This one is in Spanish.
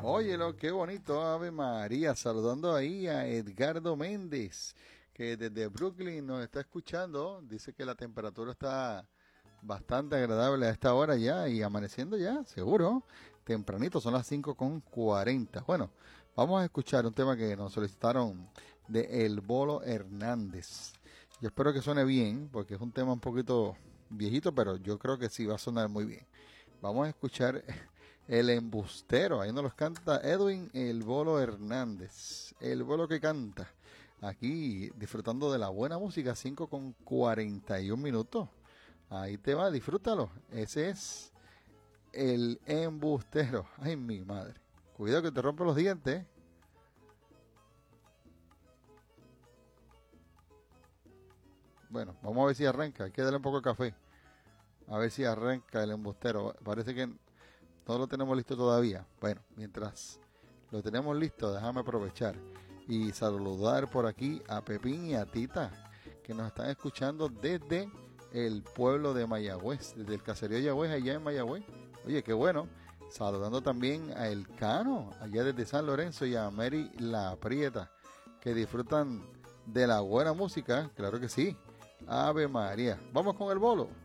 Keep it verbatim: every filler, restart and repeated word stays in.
Óyelo, qué bonito, Ave María, saludando ahí a Edgardo Méndez, que desde Brooklyn nos está escuchando. Dice que la temperatura está bastante agradable a esta hora ya y amaneciendo ya, seguro. Tempranito, son las cinco con cuarenta. Bueno, vamos a escuchar un tema que nos solicitaron de El Bolo Hernández. Yo espero que suene bien, porque es un tema un poquito viejito, pero yo creo que sí va a sonar muy bien. Vamos a escuchar El Embustero. Ahí nos los canta Edwin El Bolo Hernández. El Bolo que canta. Aquí disfrutando de la buena música, cinco con cuarenta y un minutos. Ahí te va, disfrútalo. Ese es El Embustero. Ay, mi madre. Cuidado que te rompe los dientes. Bueno, vamos a ver si arranca. Hay que darle un poco de café. A ver si arranca el embustero. Parece que no lo tenemos listo todavía. Bueno, mientras lo tenemos listo, déjame aprovechar y saludar por aquí a Pepín y a Tita, que nos están escuchando desde el pueblo de Mayagüez, desde el caserío de Mayagüez, allá en Mayagüez. Oye, qué bueno. Saludando también a El Cano, allá desde San Lorenzo, y a Mary La Prieta, que disfrutan de la buena música, claro que sí. Ave María. Vamos con el bolo.